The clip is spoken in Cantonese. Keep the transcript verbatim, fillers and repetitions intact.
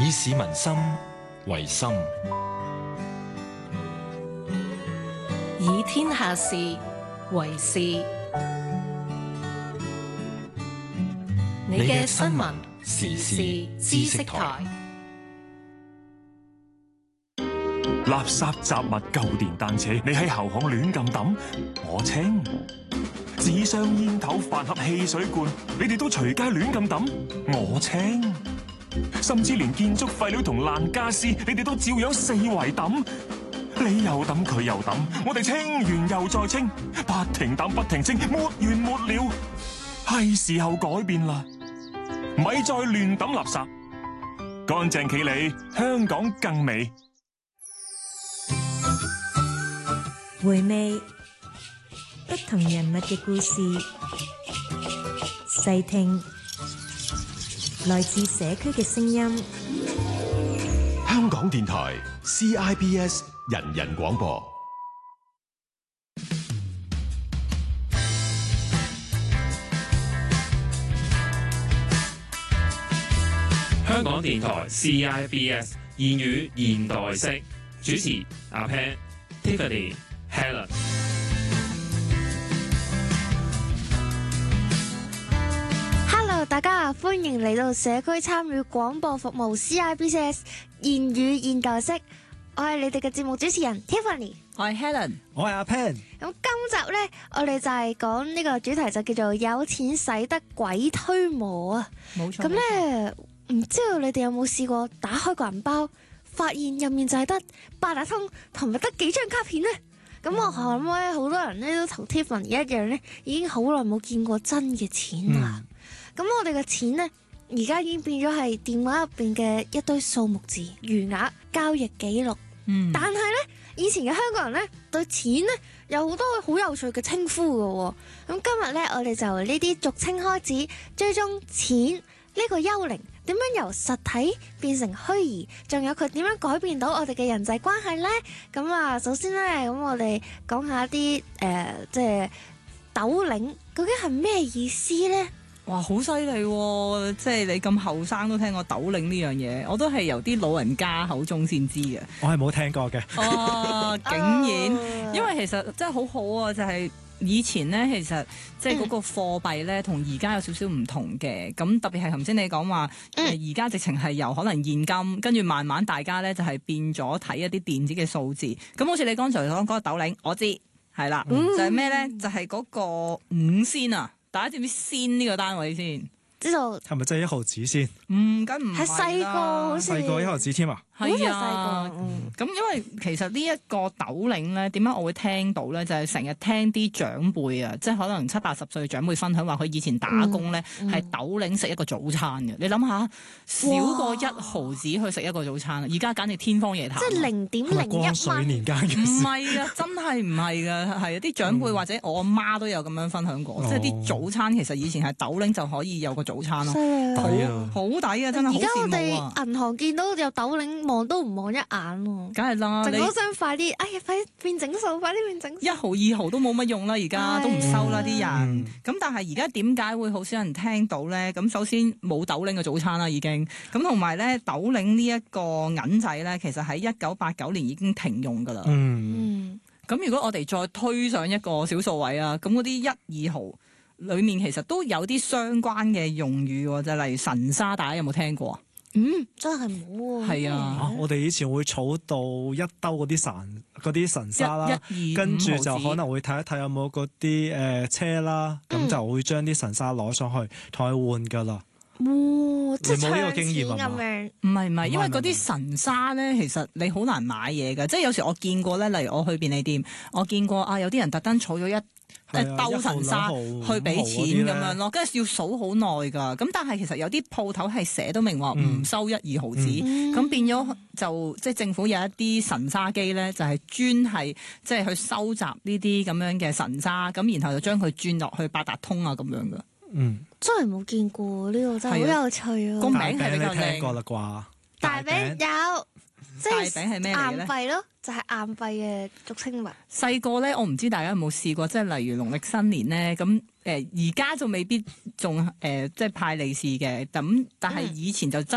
以市民心為心， 以天下事為事。你嘅新聞時事知識台。 垃圾雜物舊電單車，你喺後巷亂咁抌，我清；紙箱煙頭飯盒汽水罐，你哋都隨街亂咁抌，我清；甚至連建築廢料同爛家私，你哋都照樣四圍抌，你又抌佢又抌，我哋清完又再清，不停抌不停清，沒完沒了。係時候改變啦，咪再亂抌垃圾，乾淨企理，香港更美。 回味不同人物嘅故事，細聽來自社區嘅聲音。 香港電台 C I B S 人人廣播。 香港電台 C I B S 言語現代式，主持阿 Pan、Tiffany、Helen。Hello， 大家好，歡迎嚟到社區參與廣播服務 C I B S 言語現代式。我係你哋嘅節目主持人 Tiffany， 我係 Helen， 我係阿 Pan。 咁今集呢，我哋就係講呢個主題就叫做有錢使得鬼推磨啊。 冇錯。 咁呢，唔知道你哋有冇試過打開個銀包，發現入面就係得八達通同埋得幾張卡片呢？咁我諗咧，好多人咧都同 Tiffany 一樣咧，已經好耐冇見過真嘅錢啦。咁、嗯、我哋嘅錢呢，而家已經變咗係電話入邊嘅一堆數目字、餘額、交易記錄。嗯、但係咧，以前嘅香港人咧對錢咧有好多好有趣嘅稱呼嘅。咁今日咧，我哋就呢啲俗稱開始追蹤錢呢個幽靈點樣由實體變成虛擬，仲有佢點樣改變到我哋嘅人際關係呢？咁啊，首先呢，咁我哋講下啲誒、呃，即係斗零究竟係咩意思呢？ 哇，好犀利喎！即係你咁後生都聽過斗零呢樣嘢，我都係由啲老人家口中先知嘅。 我係冇聽過嘅。 哦，竟然，因為其實真係好好啊，就係、是。以前咧，其實即係嗰個貨幣咧，同而家有少少唔同嘅。咁特別係頭先你講話，誒而家直情係由可能現金，跟住慢慢大家咧就係變咗睇一啲電子嘅數字。咁好似你剛才講嗰個斗零，我知係啦，嗯、就係咩咧？就係、是、嗰個五仙啊！大家知唔知仙呢個單位先？ 知道係咪真係一毫子先？ 唔緊唔係啦， 係細個好似細個一毫子添啊！ 係啊，咁、嗯、因為其實呢一個斗零咧，點解我會聽到咧？就係成日聽啲長輩啊，即係可能七八十歲嘅長輩分享話，佢以前打工咧係斗零食一個早餐嘅。你諗下，少過一毫子去食一個早餐，而家簡直天方夜譚。 即係零點零一蚊年間嘅事。 唔係啊，真係唔係噶，係啊，啲長輩或者我阿媽都有咁樣分享過，嗯、即係啲早餐其實以前係斗零就可以有個早餐咯， 抵啊， 好抵啊，真係好羨慕啊！ 而家我哋銀行見到有斗零，望都唔望一眼喎， 梗係啦， 淨好想快啲，哎呀，快啲變整數，快啲變整數。 一毫二毫都冇乜用啦，而家都唔收啦啲人。咁、嗯、但係而家點解會好少人聽到咧？咁首先冇斗零嘅早餐啦，已經咁同埋咧斗零呢一個銀仔咧，其實喺一九八九年已經停用噶啦。嗯，咁如果我哋再推上一個小數位啊，咁嗰啲一二毫裏面其實都有啲相關嘅用語，就例如神沙，大家有冇聽過？ 嗯，真係冇喎。 係啊， 啊，我哋以前會儲到一兜嗰啲神嗰啲神沙啦，跟住就可能會睇一睇有冇嗰啲誒車啦，咁、嗯、就會將啲神沙攞上去同佢換噶啦。 哇、哦！即係冇呢個經驗啊？ 咁樣唔係唔係，因為嗰啲神沙咧，其實你好難買嘢㗎。即係有時我見過咧，例如我去便利店，我見過啊，有啲人特登儲咗一誒兜神沙去俾錢咁樣咯，跟住要數好耐㗎。咁但係其實有啲鋪頭係寫到明話唔收一二毫子，咁、嗯、變咗就即係政府有一啲神沙機咧，就係專係即係去收集呢啲咁樣嘅神沙，咁然後就將佢轉落去八達通啊咁樣㗎。 嗯， 真係冇見過呢、呢個真係好有趣啊！ 個名係比較靚，聽過啦啩？ 大餅有，即係大餅係咩嚟嘅咧？ 硬幣咯，就係、係、硬幣嘅俗稱物。 細個咧，我唔知大家有冇試過，即係例如農曆新年咧，咁誒而家就未必仲誒、呃、即係派利是嘅，咁但係以前就真。